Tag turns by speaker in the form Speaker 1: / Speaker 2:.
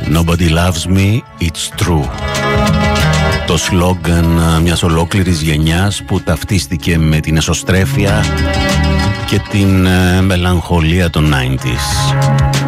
Speaker 1: Nobody loves me, it's true. Το σλόγγαν μιας ολόκληρης γενιάς που ταυτίστηκε με την εσωστρέφεια και την μελαγχολία των 90s.